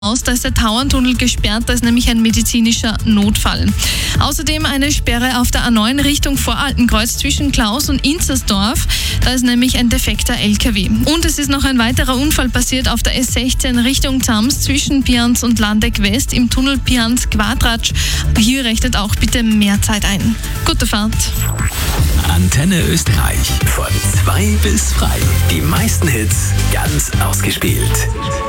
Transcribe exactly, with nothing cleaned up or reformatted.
aus. Da ist der Tauerntunnel gesperrt, da ist nämlich ein medizinischer Notfall. Außerdem eine Sperre auf der A neun Richtung Voraltenkreuz zwischen Klaus und Inzersdorf. Da ist nämlich ein defekter L K W. Und es ist noch ein weiterer Unfall passiert auf der S sechzehn Richtung Zams zwischen Pians und Landeck West im Tunnel Pians-Quadratsch. Hier rechnet auch bitte mehr Zeit ein. Gute Fahrt. Antenne Österreich von zwei bis frei. Die meisten Hits ganz ausgespielt.